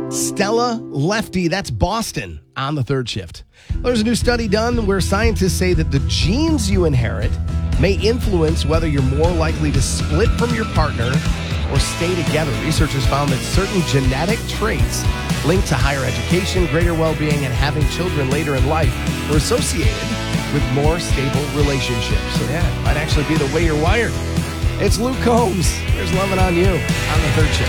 Stella Lefty, that's Boston on the third shift. There's a new study done where scientists say that the genes you inherit may influence whether you're more likely to split from your partner or stay together. Researchers found that certain genetic traits linked to higher education, greater well-being, and having children later in life were associated with more stable relationships. So yeah, it might actually be the way you're wired. It's Luke Combs. There's Lovin' on You on the third shift.